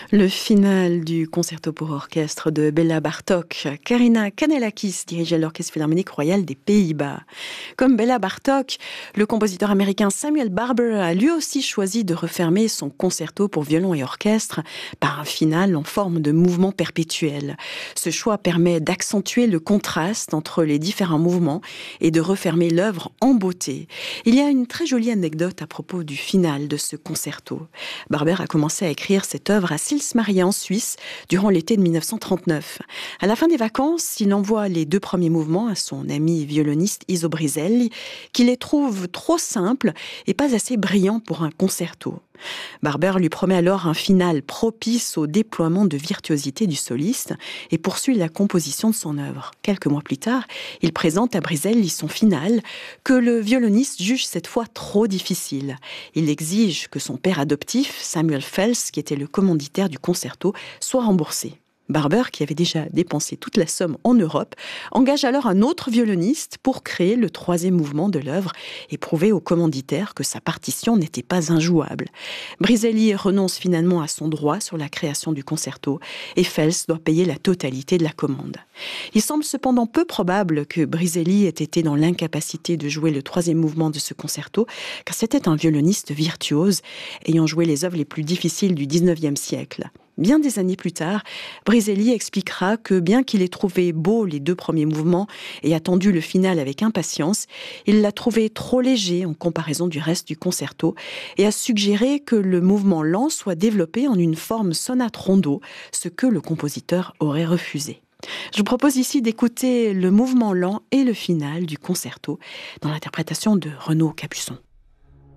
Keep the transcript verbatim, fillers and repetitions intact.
Le final du concerto pour orchestre de Béla Bartók. Karina Kanellakis dirigeait l'Orchestre Philharmonique Royal des Pays-Bas. Comme Béla Bartók, le compositeur américain Samuel Barber a lui aussi choisi de refermer son concerto pour violon et orchestre par un final en forme de mouvement perpétuel. Ce choix permet d'accentuer le contraste entre les différents mouvements et de refermer l'œuvre en beauté. Il y a une très jolie anecdote à propos du final de ce concerto. Barber a commencé à écrire cette œuvre à Sils-Maria en Suisse durant l'été de mille neuf cent trente-neuf. À la fin des vacances, il envoie les deux premiers mouvements à son ami violoniste Iso Briselli, qui les trouve trop simples et pas assez brillants pour un concerto. Barber lui promet alors un final propice au déploiement de virtuosité du soliste et poursuit la composition de son œuvre. Quelques mois plus tard, il présente à Briselli son final que le violoniste juge cette fois trop difficile. Il exige que son père adoptif, Samuel Fels, qui était le commanditaire du concerto, soit remboursé. Barber, qui avait déjà dépensé toute la somme en Europe, engage alors un autre violoniste pour créer le troisième mouvement de l'œuvre et prouver au commanditaire que sa partition n'était pas injouable. Briselli renonce finalement à son droit sur la création du concerto et Fels doit payer la totalité de la commande. Il semble cependant peu probable que Briselli ait été dans l'incapacité de jouer le troisième mouvement de ce concerto, car c'était un violoniste virtuose ayant joué les œuvres les plus difficiles du dix-neuvième siècle. Bien des années plus tard, Briselli expliquera que bien qu'il ait trouvé beaux les deux premiers mouvements et attendu le final avec impatience, il l'a trouvé trop léger en comparaison du reste du concerto et a suggéré que le mouvement lent soit développé en une forme sonate-rondo, ce que le compositeur aurait refusé. Je vous propose ici d'écouter le mouvement lent et le final du concerto dans l'interprétation de Renaud Capuçon.